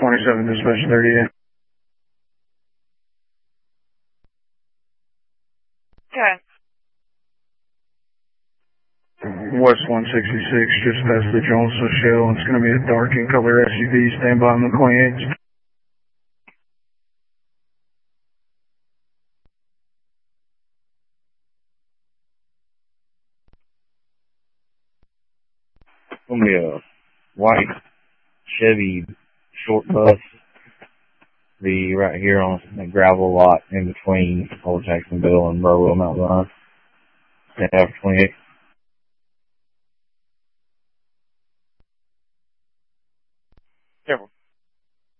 27 dispatch 38. Okay. West 166, just past the Jonesville Shell. It's going to be a dark in color SUV. Stand by on the 28. It's going to be a white Chevy short bus. Be right here on the gravel lot in between Old Jacksonville and Burwell Mount Zion. 28.